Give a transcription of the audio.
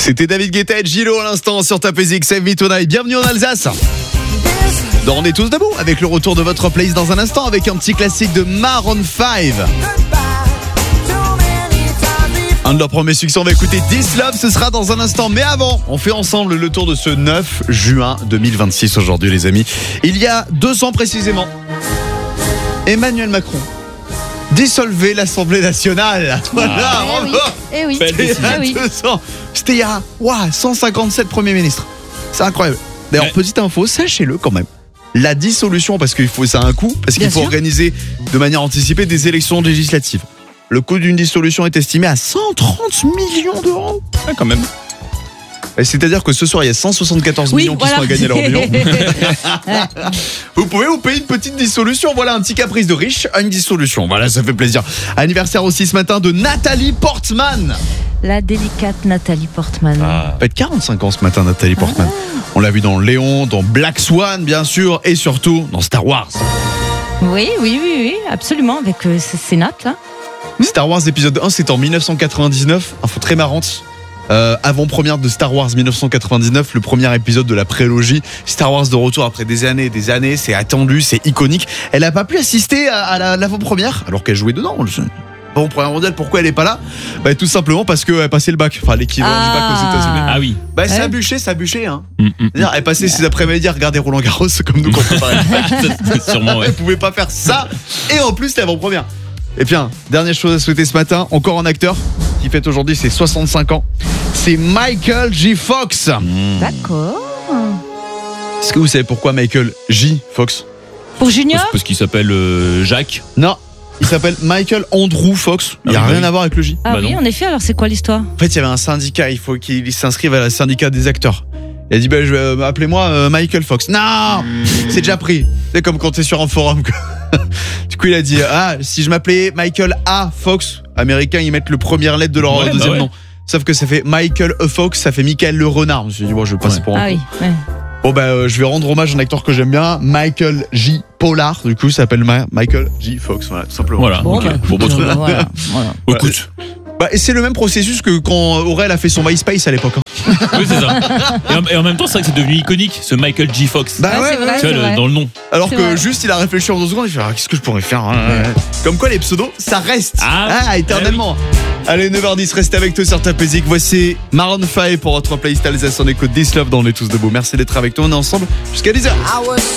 C'était David Guetta et Gilo à l'instant sur Top Music, Save Me Tonight. Bienvenue en Alsace. Donc on est tous debout avec le retour de votre playlist dans un instant avec un petit classique de Maroon 5. Un de leurs premiers succès, on va écouter This Love, ce sera dans un instant. Mais avant, on fait ensemble le tour de ce 9 juin 2026 aujourd'hui les amis. Il y a 2 ans précisément, Emmanuel Macron dissolvait l'Assemblée nationale. Voilà, bravo. Eh oui. C'était il y a 157 premiers ministres. C'est incroyable. D'ailleurs, petite info, sachez-le quand même. La dissolution, parce qu'il faut, ça a un coût, parce qu'il faut organiser de manière anticipée des élections législatives. Le coût d'une dissolution est estimé à 130 millions d'euros. Ouais, quand même. Et c'est-à-dire que ce soir, il y a 174 millions qui sont à gagner leur bilan. Vous pouvez vous payer une petite dissolution. Voilà, un petit caprice de riche, une dissolution. Voilà, ça fait plaisir. Anniversaire aussi ce matin de Nathalie Portman. La délicate Nathalie Portman. Elle fait 45 ans ce matin, Nathalie Portman. On l'a vu dans Léon, dans Black Swan, bien sûr, et surtout dans Star Wars. Oui, absolument, avec ces notes là. Star Wars épisode 1, c'était en 1999. Info très marrante. Avant-première de Star Wars 1999, le premier épisode de la prélogie. Star Wars de retour après des années, c'est attendu, c'est iconique. Elle n'a pas pu assister à l'avant-première, alors qu'elle jouait dedans. Avant-première mondiale, pourquoi elle n'est pas là ? Tout simplement parce qu'elle passait le bac, enfin l'équivalent du bac aux États-Unis. Ah oui. Ça bûchait, hein. C'est-à-dire, elle passait ses après-midi à regarder Roland Garros comme nous quand on préparait le bac. Sûrement, Elle pouvait pas faire ça, et en plus l'avant-première. Et bien, dernière chose à souhaiter ce matin, encore un acteur qui fête aujourd'hui ses 65 ans. C'est Michael J. Fox. D'accord. Est-ce que vous savez pourquoi Michael J. Fox ? Pour Junior ? Parce qu'il s'appelle Jacques. Non, il s'appelle Michael Andrew Fox. Il n'y a rien à voir avec le J. Ah oui, non. en effet, alors c'est quoi l'histoire ? En fait, il y avait un syndicat, il faut qu'il s'inscrive à la syndicat des acteurs. Il a dit, appelez-moi Michael Fox. Non, c'est déjà pris. C'est comme quand t'es sur un forum. Du coup, il a dit, si je m'appelais Michael A. Fox, américains, ils mettent le première lettre de leur deuxième nom. Sauf que ça fait Michael E. Fox, ça fait Michael le renard. Je me suis dit, je vais passer pour un coup. Ah oui, Bon, je vais rendre hommage à un acteur que j'aime bien, Michael J. Pollard. Du coup, il s'appelle Michael J. Fox. Voilà, tout simplement. Voilà. Voilà. Écoute. Et c'est le même processus que quand Aurel a fait son MySpace à l'époque. Oui, c'est ça. Et en même temps, c'est vrai que c'est devenu iconique, ce Michael J. Fox. C'est vrai, tu vois, dans le nom. Alors que juste, il a réfléchi en 2 secondes, il fait qu'est-ce que je pourrais faire Comme quoi, les pseudos, ça reste. Éternellement. Allez, 9h10, restez avec toi sur Top Music. Voici Maroon 5 pour votre playlist Alsace. On écoute This Love dans On est tous debout. Merci d'être avec toi. On est ensemble jusqu'à 10h.